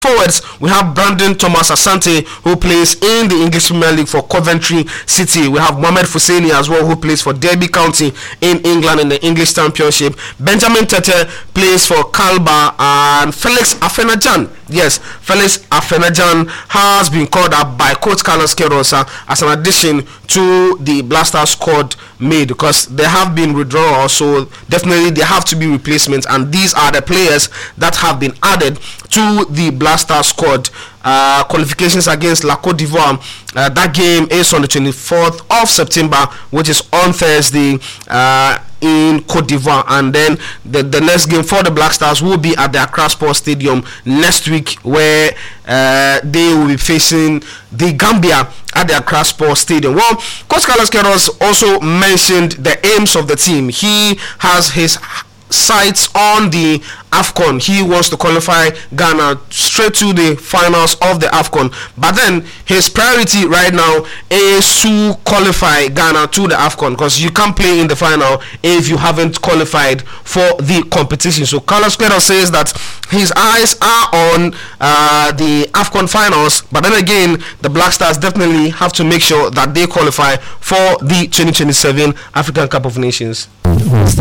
Forwards, we have Brandon Thomas Asante, who plays in the English Premier League for Coventry City. We have Mohamed Fousseni as well, who plays for Derby County in England in the English Championship. Benjamin Tete plays for Kalba, and Felix Afenajan. Yes, Felix Afenajan has been called up by Coach Carlos Queiroz as an addition to the Blaster squad made, because there have been withdrawals, so definitely there have to be replacements, and these are the players that have been added to the Blaster squad. Qualifications against La Côte d'Ivoire, that game is on the 24th of September, which is on Thursday in Côte d'Ivoire, and then the next game for the Black Stars will be at the Accra Sports Stadium next week, where they will be facing the Gambia at the Accra Sports Stadium. Well, Coach Carlos Queiroz also mentioned the aims of the team. He has his sights on the AFCON. He wants to qualify Ghana straight to the finals of the AFCON, but then his priority right now is to qualify Ghana to the AFCON, because you can't play in the final if you haven't qualified for the competition. So Carlos Queiroz says that his eyes are on the AFCON finals, but then again, the Black Stars definitely have to make sure that they qualify for the 2027 African Cup of Nations.